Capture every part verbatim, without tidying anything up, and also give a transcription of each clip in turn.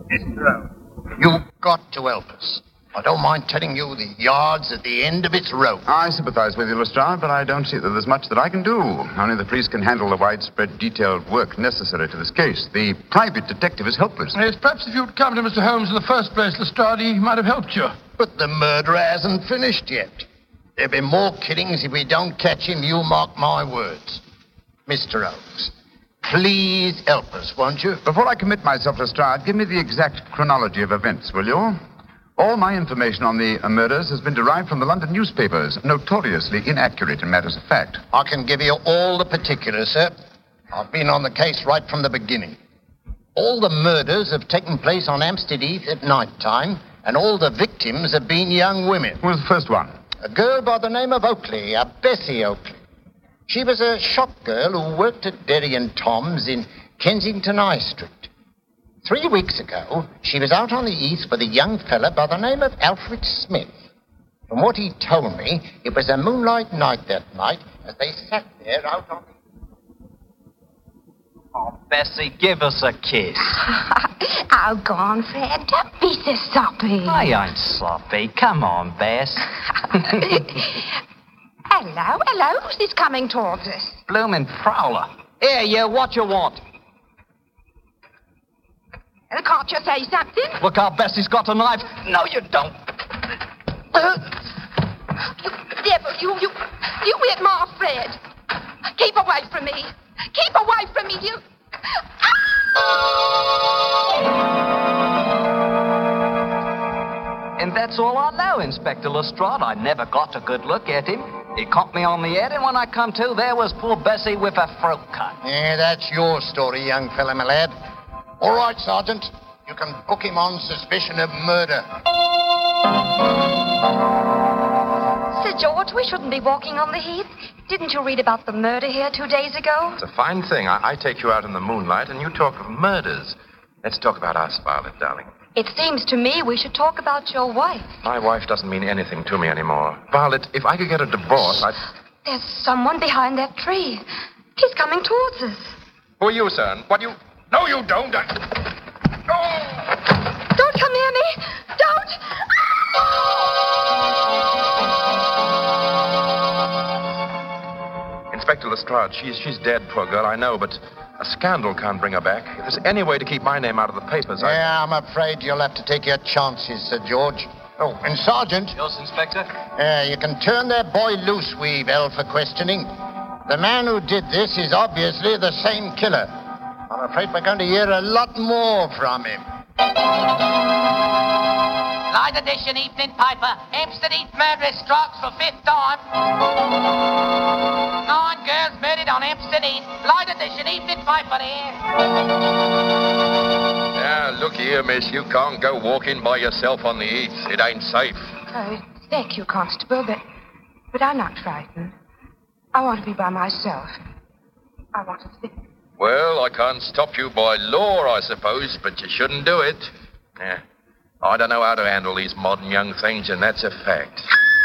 Mister Holmes, you've got to help us. I don't mind telling you the yard's at the end of its rope. I sympathize with you, Lestrade, but I don't see that there's much that I can do. Only the police can handle the widespread, detailed work necessary to this case. The private detective is helpless. Yes, perhaps if you'd come to Mister Holmes in the first place, Lestrade, he might have helped you. But the murderer hasn't finished yet. There'll be more killings if we don't catch him, you mark my words. Mister Holmes, please help us, won't you? Before I commit myself, Lestrade, give me the exact chronology of events, will you? All my information on the uh, murders has been derived from the London newspapers, notoriously inaccurate in matters of fact. I can give you all the particulars, sir. I've been on the case right from the beginning. All the murders have taken place on Hampstead Heath at night time, and all the victims have been young women. Who was the first one? A girl by the name of Oakley, a Bessie Oakley. She was a shop girl who worked at Derry and Tom's in Kensington High Street. Three weeks ago, she was out on the heath with a young fella by the name of Alfred Smith. From what he told me, it was a moonlight night that night as they sat there out on the... Oh, Bessie, give us a kiss. Oh, go on, Fred. Don't be so soppy. I ain't sloppy. Come on, Bess. Hello, hello. Who's this coming towards us? Bloomin' prowler. Here, you, what you want? Uh, can't you say something? Look how Bessie's got a knife. No, you don't. Uh, you devil, you, you, you hit my Fred. Keep away from me. Keep away from me, you... And that's all I know, Inspector Lestrade. I never got a good look at him. He caught me on the head, and when I come to, there was poor Bessie with a throat cut. Yeah, that's your story, young fella, my lad. All right, Sergeant. You can book him on suspicion of murder. Sir George, we shouldn't be walking on the heath. Didn't you read about the murder here two days ago? It's a fine thing. I, I take you out in the moonlight, and you talk of murders. Let's talk about us, Violet, darling. It seems to me we should talk about your wife. My wife doesn't mean anything to me anymore. Violet, if I could get a divorce, I'd... There's someone behind that tree. He's coming towards us. Who are you, son? What do you... No, you don't. I... No! Don't come near me. Don't. Inspector Lestrade, she's, she's dead, poor girl, I know, but a scandal can't bring her back. If there's any way to keep my name out of the papers, I... Yeah, I'm afraid you'll have to take your chances, Sir George. Oh, and Sergeant... Yes, Inspector? Uh, you can turn that boy loose, we've held for questioning. The man who did this is obviously the same killer. I'm afraid we're going to hear a lot more from him. Light edition evening paper. Hampstead Heath murderous strikes for fifth time. Nine girls murdered on Hampstead Heath. Light edition evening paper here. Now, look here, miss. You can't go walking by yourself on the heath. It ain't safe. Oh, thank you, Constable, but, but I'm not frightened. I want to be by myself. I want to think. Well, I can't stop you by law, I suppose, but you shouldn't do it. Yeah. I don't know how to handle these modern young things, and that's a fact.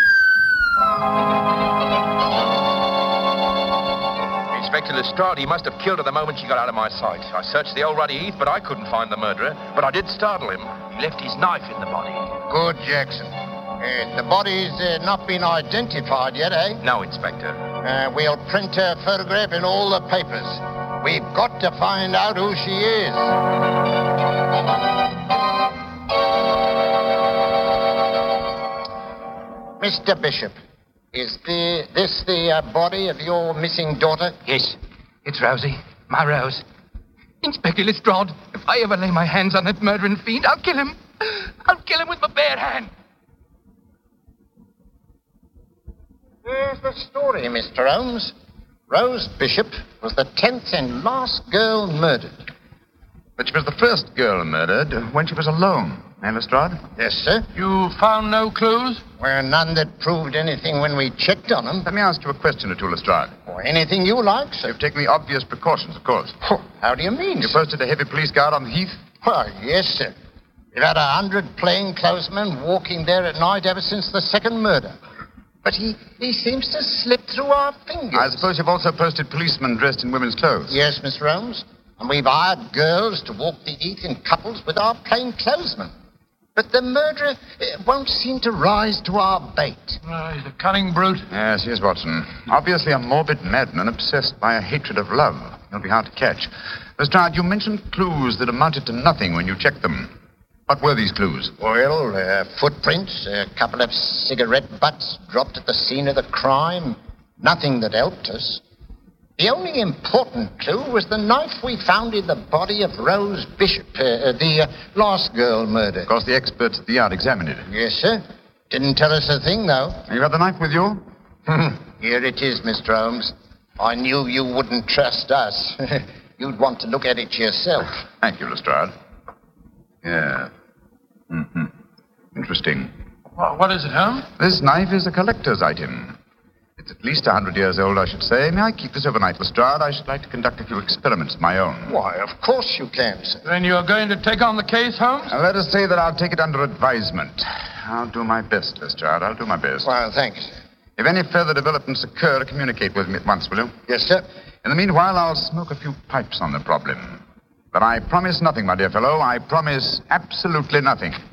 Inspector Lestrade, he must have killed her the moment she got out of my sight. I searched the old ruddy heath, but I couldn't find the murderer. But I did startle him. He left his knife in the body. Good, Jackson. Uh, the body's uh, not been identified yet, eh? No, Inspector. Uh, we'll print her photograph in all the papers. We've got to find out who she is. Mister Bishop, is the, this the uh, body of your missing daughter? Yes, it's Rosie. My Rose. Inspector Lestrade, if I ever lay my hands on that murdering fiend, I'll kill him. I'll kill him with my bare hand. Here's the story, Mister Holmes. Rose Bishop was the tenth and last girl murdered. But she was the first girl murdered when she was alone. Eh, Lestrade? Yes, sir. You found no clues? Well, none that proved anything when we checked on them. Let me ask you a question or two, Lestrade. Or anything you like, sir. You've taken the obvious precautions, of course. How do you mean, You sir? posted a heavy police guard on the heath? Why, yes, sir. We've had a hundred plainclothesmen walking there at night ever since the second murder. But he, he seems to slip through our fingers. I suppose you've also posted policemen dressed in women's clothes. Yes, Mister Holmes. And we've hired girls to walk the heath in couples with our plainclothesmen. But the murderer uh, won't seem to rise to our bait. Oh, he's a cunning brute. Yes, he is, Watson. Obviously a morbid madman obsessed by a hatred of love. He'll be hard to catch. Lestrade, you mentioned clues that amounted to nothing when you checked them. What were these clues? Well, uh, footprints, a couple of cigarette butts dropped at the scene of the crime. Nothing that helped us. The only important clue was the knife we found in the body of Rose Bishop, uh, the uh, last girl murdered. Of course, the experts at the yard examined it. Yes, sir. Didn't tell us a thing, though. You had the knife with you? Here it is, Mister Holmes. I knew you wouldn't trust us. You'd want to look at it yourself. Thank you, Lestrade. Yeah. Mm-hmm. Interesting. Well, what is it, Holmes? This knife is a collector's item. It's at least a hundred years old, I should say. May I keep this overnight, Lestrade? I should like to conduct a few experiments of my own. Why, of course you can, sir. Then you're going to take on the case, Holmes? Now, let us say that I'll take it under advisement. I'll do my best, Lestrade. I'll do my best. Well, thanks, sir. If any further developments occur, communicate with me at once, will you? Yes, sir. In the meanwhile, I'll smoke a few pipes on the problem. But I promise nothing, my dear fellow. I promise absolutely nothing.